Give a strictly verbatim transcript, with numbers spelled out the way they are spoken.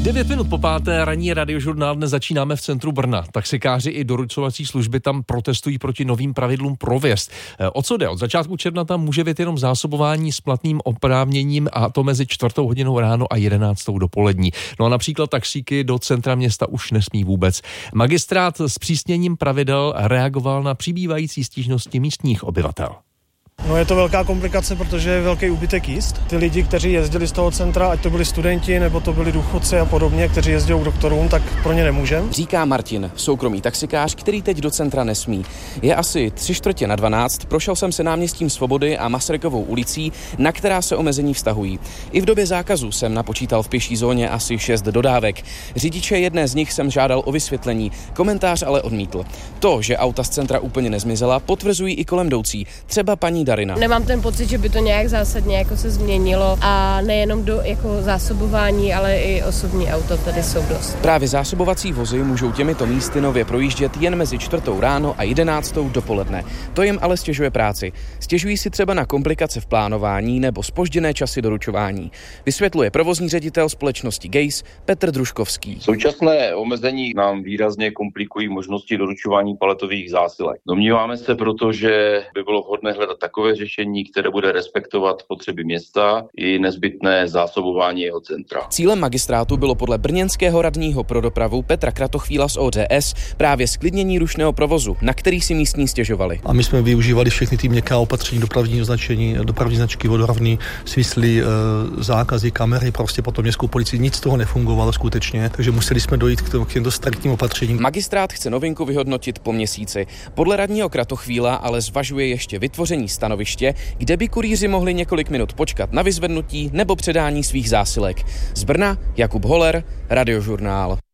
devět minut po páté, ranní radiožurnál dnes začínáme v centru Brna. Taxikáři i doručovací služby tam protestují proti novým pravidlům pro vjezd. O co jde? Od začátku června tam může být jenom zásobování s platným oprávněním, a to mezi čtvrtou hodinou ráno a jedenáctou dopolední. No a například taxíky do centra města už nesmí vůbec. Magistrát s přísněním pravidel reagoval na přibývající stížnosti místních obyvatel. No je to velká komplikace, protože je velký úbytek jízd. Ty lidi, kteří jezdili z toho centra, ať to byli studenti nebo to byli důchodci a podobně, kteří jezdí k doktorům, tak pro ně nemůžeme. Říká Martin, soukromý taxikář, který teď do centra nesmí. Je asi tři čtvrtě na dvanáct, prošel jsem se náměstím Svobody a Masarykovou ulicí, na která se omezení vztahují. I v době zákazu jsem napočítal v pěší zóně asi šest dodávek. Řidiče jedné z nich jsem žádal o vysvětlení, komentář ale odmítl. To, že auta z centra úplně nezmizela, potvrzují i kolem jdoucí, třeba paní Darina. Nemám ten pocit, že by to nějak zásadně jako se změnilo a nejenom do jako zásobování, ale i osobní auto tady jsou dost. Právě zásobovací vozy můžou těmito místy nově projíždět jen mezi čtvrtou ráno a jedenáctou dopoledne. To jim ale stěžuje práci. Stěžují si třeba na komplikace v plánování nebo zpožděné časy doručování. Vysvětluje provozní ředitel společnosti Gejs Petr Družkovský. Současné omezení nám výrazně komplikují možnosti doručování paletových zásilek. Domníváme se proto, že by bylo vhodné hledat takové řešení, které bude respektovat potřeby města i nezbytné zásobování jeho centra. Cílem magistrátu bylo podle brněnského radního pro dopravu Petra Kratochvíla z O D S právě zklidnění rušného provozu, na který si místní stěžovali. A my jsme využívali všechny ty měkká opatření, dopravní označení, dopravní značky, vodoravný, svislí, e, zákazy, kamery, prostě potom městskou policii, nic z toho nefungovalo skutečně, takže museli jsme dojít k, k těmto striktním opatřením. Magistrát chce novinku vyhodnotit po měsíci. Podle radního Kratochvíla ale zvažuje ještě vytvoření stanoviště, kde by kurýři mohli několik minut počkat na vyzvednutí nebo předání svých zásilek. Z Brna Jakub Holer, Radiožurnál.